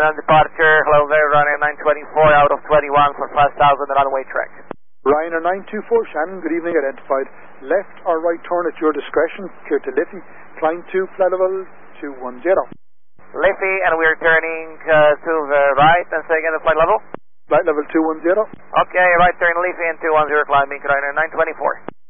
And departure, hello there, Ryanair 924 out of 21 for 5,000 runway track. Ryanair 924, Shannon, good evening, identified. Left or right turn at your discretion, clear to Liffey, climb to flight level 210. Liffey, and we're turning to the right, and say again the flight level? Flight level 210. Okay, right turn Liffey and 210 climbing, Ryanair 924.